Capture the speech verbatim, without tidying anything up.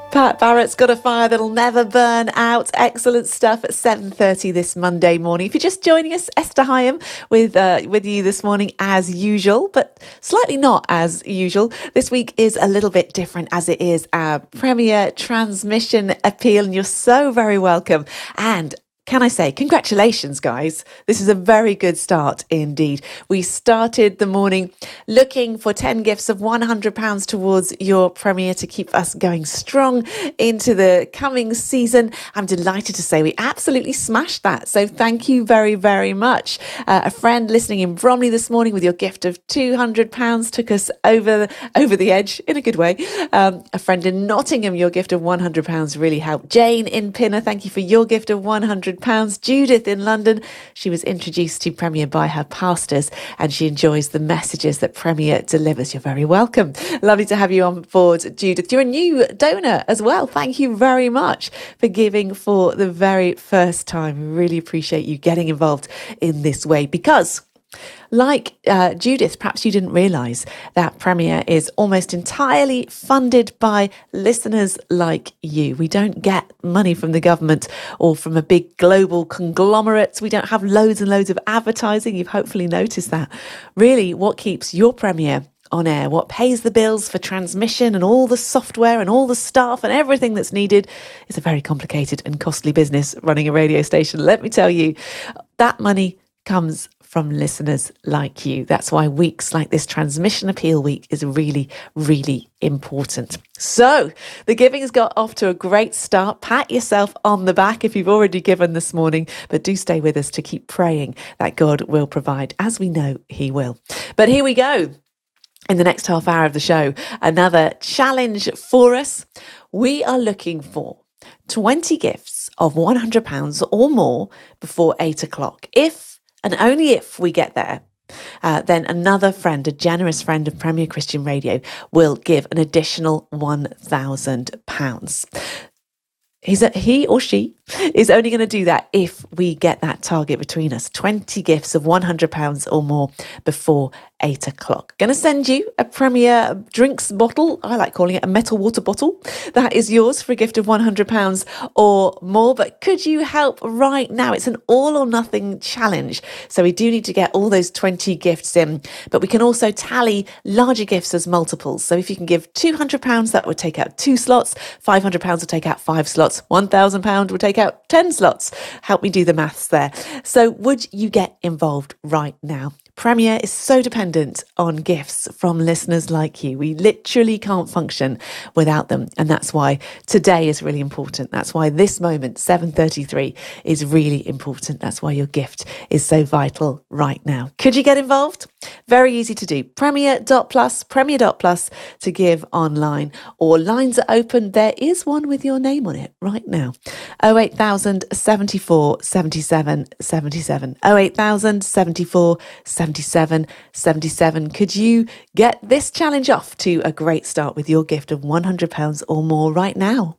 Pat Barrett's got a fire that'll never burn out. Excellent stuff at seven thirty this Monday morning. If you're just joining us, Esther Hyam with uh, with you this morning as usual, but slightly not as usual. This week is a little bit different as it is our Premier Transmission Appeal, and you're so very welcome. And can I say, congratulations, guys. This is a very good start indeed. We started the morning looking for ten gifts of one hundred pounds towards your Premier to keep us going strong into the coming season. I'm delighted to say we absolutely smashed that. So thank you very, very much. Uh, a friend listening in Bromley this morning with your gift of two hundred pounds took us over, over the edge in a good way. Um, a friend in Nottingham, your gift of one hundred pounds really helped. Jane in Pinner, thank you for your gift of one hundred pounds. Judith in London, she was introduced to Premier by her pastors and she enjoys the messages that Premier delivers. You're very welcome. Lovely to have you on board, Judith. You're a new donor as well. Thank you very much for giving for the very first time. Really appreciate you getting involved in this way because like uh, Judith, perhaps you didn't realise that Premier is almost entirely funded by listeners like you. We don't get money from the government or from a big global conglomerate. We don't have loads and loads of advertising. You've hopefully noticed that. Really, what keeps your Premier on air, what pays the bills for transmission and all the software and all the staff and everything that's needed is a very complicated and costly business running a radio station. Let me tell you, that money comes from listeners like you. That's why weeks like this Transmission Appeal Week is really, really important. So the giving has got off to a great start. Pat yourself on the back if you've already given this morning, but do stay with us to keep praying that God will provide, as we know he will. But here we go. In the next half hour of the show, another challenge for us. We are looking for twenty gifts of one hundred pounds or more before eight o'clock. If and only if we get there, uh, then another friend, a generous friend of Premier Christian Radio, will give an additional one thousand pounds. He's a, he or she is only going to do that if we get that target between us, twenty gifts of one hundred pounds or more before eight o'clock. Going to send you a Premier drinks bottle. I like calling it a metal water bottle. That is yours for a gift of one hundred pounds or more. But could you help right now? It's an all or nothing challenge. So we do need to get all those twenty gifts in, but we can also tally larger gifts as multiples. So if you can give two hundred pounds, that would take out two slots. five hundred pounds would take out five slots. one thousand pounds would take out ten slots. Help me do the maths there. So would you get involved right now? Premier is so dependent on gifts from listeners like you. We literally can't function without them. And that's why today is really important. That's why this moment, seven thirty-three, is really important. That's why your gift is so vital right now. Could you get involved? Very easy to do. Premier dot plus, premier dot plus to give online, or lines are open. There is one with your name on it right now. oh eight thousand seventy-four seventy-seven seventy-seven. oh eight thousand seventy-four seventy-seven seventy-seven. Could you get this challenge off to a great start with your gift of one hundred pounds or more right now?